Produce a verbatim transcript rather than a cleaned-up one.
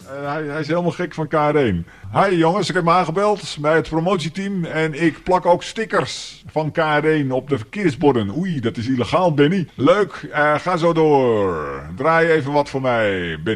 Uh, hij, hij is helemaal gek van K R één. Hi jongens, ik heb me aangebeld bij het promotieteam en ik plak ook stickers van K R één op de verkeersborden. Oei, dat is illegaal, Benny. Leuk, uh, ga zo door. Draai even wat voor mij, Benny.